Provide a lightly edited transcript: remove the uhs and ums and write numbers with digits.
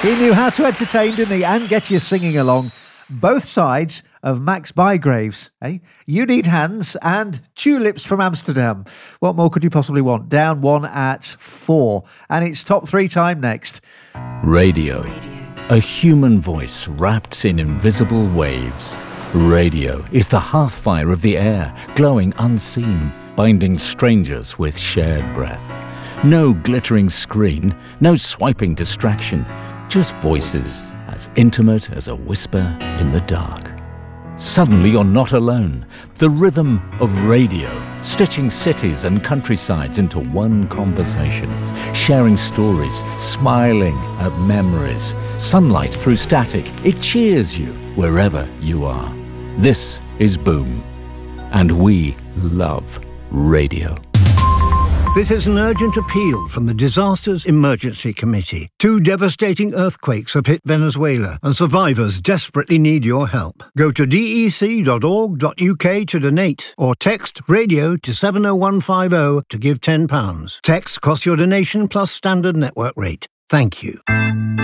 He knew how to entertain, didn't he? And get you singing along. Both sides of Max Bygraves. Eh? You Need Hands and Tulips from Amsterdam. What more could you possibly want? Down 1 at 4. And it's top 3 time next. Radio. A human voice wrapped in invisible waves. Radio is the hearthfire of the air, glowing unseen, binding strangers with shared breath. No glittering screen, no swiping distraction, just voices as intimate as a whisper in the dark. Suddenly you're not alone. The rhythm of radio, stitching cities and countrysides into one conversation, sharing stories, smiling at memories. Sunlight through static, it cheers you wherever you are. This is Boom, and we love radio. This is an urgent appeal from the Disasters Emergency Committee. 2 devastating earthquakes have hit Venezuela, and survivors desperately need your help. Go to dec.org.uk to donate, or text radio to 70150 to give £10. Text costs your donation plus standard network rate. Thank you.